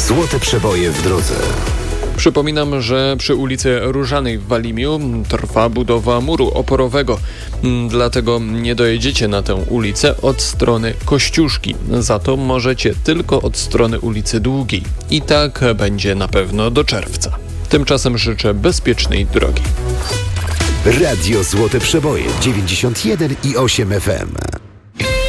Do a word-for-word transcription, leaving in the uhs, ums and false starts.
Złote przeboje w drodze. Przypominam, że przy ulicy Różanej w Walimiu trwa budowa muru oporowego. Dlatego nie dojedziecie na tę ulicę od strony Kościuszki. Za to możecie tylko od strony ulicy Długiej. I tak będzie na pewno do czerwca. Tymczasem życzę bezpiecznej drogi. Radio Złote Przeboje dziewięćdziesiąt jeden i osiem F M.